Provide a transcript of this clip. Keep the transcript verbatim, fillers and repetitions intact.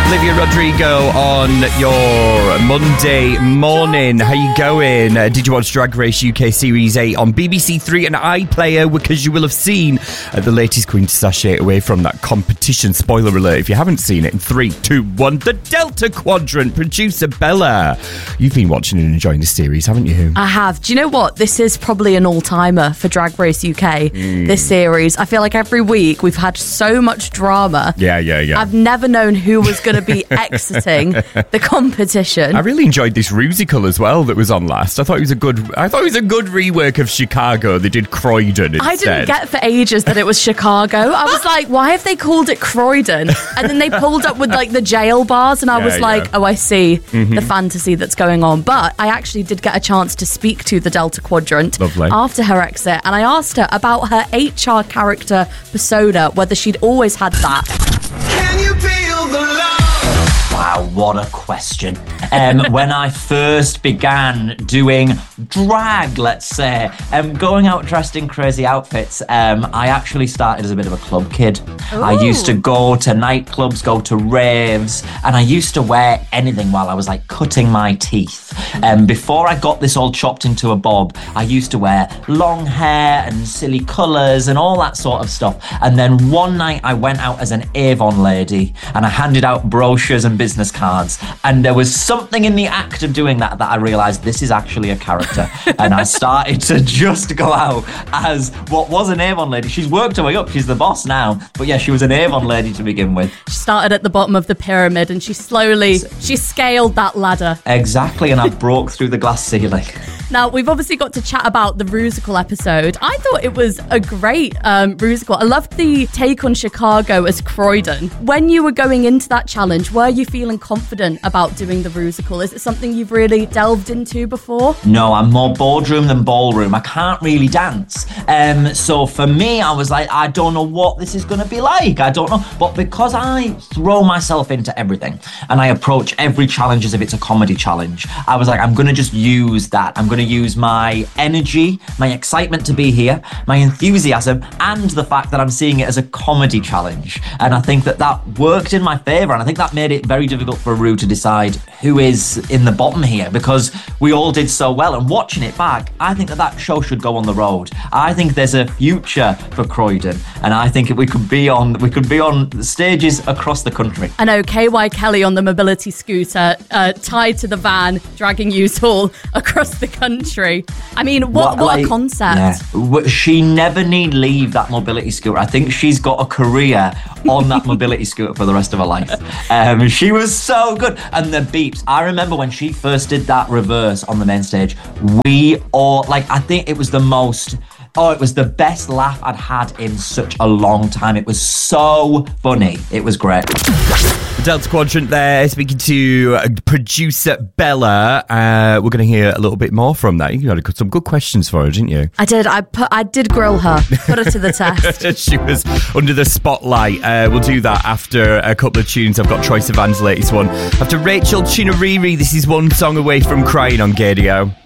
Olivia Rodrigo on your Monday morning. How you going? Uh, did you watch Drag Race U K Series eight on B B C Three and iPlayer? Because you will have seen uh, the latest queen to sashay away from that competition. Spoiler alert, if you haven't seen it. In three, two, one, the Delta Quadrant. Producer Bella, you've been watching and enjoying the series, haven't you? I have. Do you know what? This is probably an all-timer for Drag Race U K, mm. this series. I feel like every week we've had so much drama. Yeah, yeah, yeah. I've never known who was going to be exiting the competition. I really enjoyed this Rusical as well that was on last. I thought it was a good I thought it was a good rework of Chicago. They did Croydon instead. I didn't get for ages that it was Chicago. I was like, why have they called it Croydon? And then they pulled up with like the jail bars and I yeah, was like, yeah. oh, I see mm-hmm. the fantasy that's going on. But I actually did get a chance to speak to the Delta Quadrant Lovely. after her exit, and I asked her about her H R character persona, whether she'd always had that. Can you feel the love? Wow, what a question. Um, when I first began doing drag, let's say, um, going out dressed in crazy outfits, um, I actually started as a bit of a club kid. Ooh. I used to go to nightclubs, go to raves, and I used to wear anything while I was like cutting my teeth. Um, before I got this all chopped into a bob, I used to wear long hair and silly colours and all that sort of stuff. And then one night I went out as an Avon lady and I handed out brochures and business cards, and there was something in the act of doing that that I realised this is actually a character. And I started to just go out as what was an Avon lady. She's worked her way up, she's the boss now, but yeah, she was an Avon lady to begin with. She started at the bottom of the pyramid and she slowly she scaled that ladder. Exactly, and I broke through the glass ceiling. Now, we've obviously got to chat about the Rusical episode. I thought it was a great um, Rusical. I loved the take on Chicago as Croydon. When you were going into that challenge, were you feeling confident about doing the Rusical? Is it something you've really delved into before? No, I'm more boardroom than ballroom. I can't really dance. Um, so for me, I was like, I don't know what this is going to be like. I don't know. But because I throw myself into everything and I approach every challenge as if it's a comedy challenge, I was like, I'm going to just use that. I'm going to use my energy, my excitement to be here, my enthusiasm, and the fact that I'm seeing it as a comedy challenge. And I think that that worked in my favour, and I think that made it very difficult for Ru to decide who is in the bottom here, because we all did so well. And watching it back, I think that that show should go on the road. I think there's a future for Croydon, and I think we could be on we could be on stages across the country. I know K Y Kelly on the mobility scooter, uh, tied to the van, dragging you all across the country. I mean, what, what, what like, a concept. Yeah. She never need leave that mobility scooter. I think she's got a career on that mobility scooter for the rest of her life. Um, she was so good. And the beeps. I remember when she first did that reverse on the main stage, we all, like, I think it was the most... Oh, it was the best laugh I'd had in such a long time. It was so funny. It was great. The Delta Quadrant there, speaking to uh, producer Bella. Uh, we're going to hear a little bit more from that. You had some good questions for her, didn't you? I did. I put. I did grill her. Put her to the test. She was under the spotlight. Uh, we'll do that after a couple of tunes. I've got Troye Sivan's latest one. After Rachel Chinariri, this is One Song Away from Crying on Gaydio.